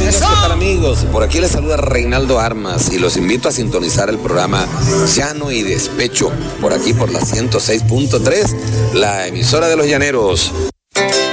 buenos días, ¿qué tal, amigos? Por aquí les saluda Reinaldo Armas y los invito a sintonizar el programa Llano y Despecho, por aquí por la 106.3, la emisora de los llaneros.